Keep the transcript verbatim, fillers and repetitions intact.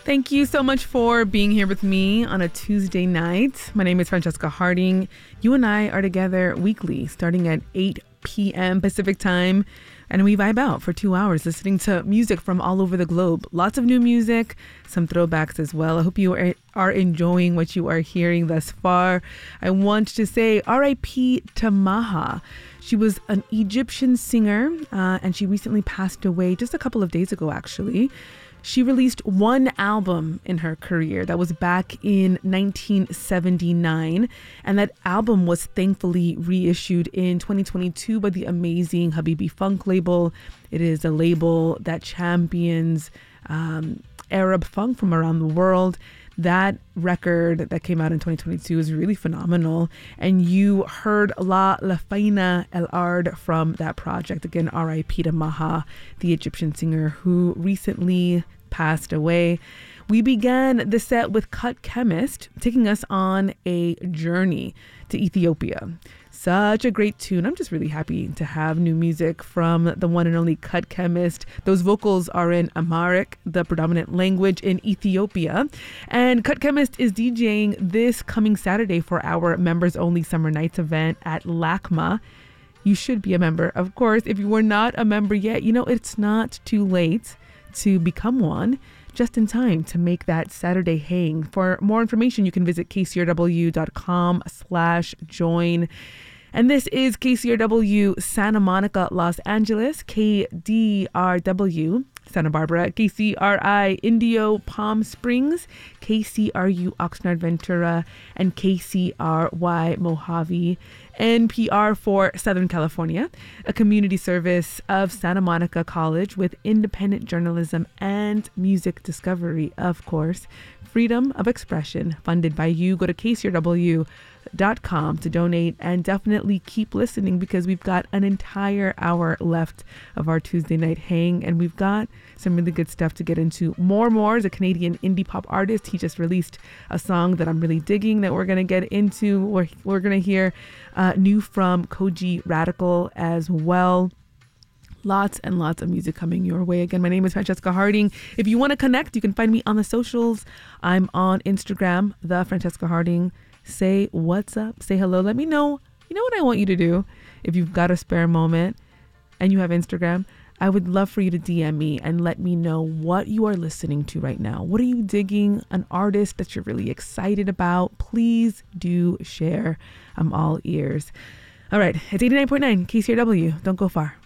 Thank you so much for being here with me on a Tuesday night. My name is Francesca Harding. You and I are together weekly, starting at eight p.m. Pacific time, and we vibe out for two hours listening to music from all over the globe. Lots of new music, some throwbacks as well. I hope you are, are enjoying what you are hearing thus far. I want to say R I P to Maha. She was an Egyptian singer, uh, and she recently passed away just a couple of days ago, actually. She released one album in her career that was back in nineteen seventy-nine, and that album was thankfully reissued in twenty twenty-two by the amazing Habibi Funk label. It is a label that champions um, Arab funk from around the world. That record that came out in twenty twenty-two is really phenomenal, and you heard La La Faina El Ard from that project. Again, R I P to Maha, the Egyptian singer who recently passed away. We began the set with Cut Chemist, taking us on a journey to Ethiopia. Such a great tune. I'm just really happy to have new music from the one and only Cut Chemist. Those vocals are in Amharic, the predominant language in Ethiopia. And Cut Chemist is DJing this coming Saturday for our members only Summer Nights event at LACMA. You should be a member, of course. If you were not a member yet, you know, it's not too late to become one, just in time to make that Saturday hang. For more information, you can visit kcrw.com slash join. And this is K C R W Santa Monica, Los Angeles, K D R W Santa Barbara, K C R I Indio Palm Springs, K C R U Oxnard Ventura, and K C R Y Mojave. N P R for Southern California, a community service of Santa Monica College with independent journalism and music discovery, of course. Freedom of expression, funded by you. Go to k c r w dot com to donate, and definitely keep listening because we've got an entire hour left of our Tuesday night hang, and we've got some really good stuff to get into. More More is a Canadian indie pop artist. He just released a song that I'm really digging that we're going to get into. We're, we're going to hear uh, new from Koji Radical as well. Lots and lots of music coming your way. Again, my name is Francesca Harding. If you want to connect, you can find me on the socials. I'm on Instagram, the Francesca Harding. Say what's up, say hello, let me know. You know what I want you to do? If you've got a spare moment and you have Instagram, I would love for you to D M me and let me know what you are listening to right now. What are you digging? An artist that you're really excited about? Please do share. I'm all ears. All right, it's eighty-nine point nine K C R W. Don't go far.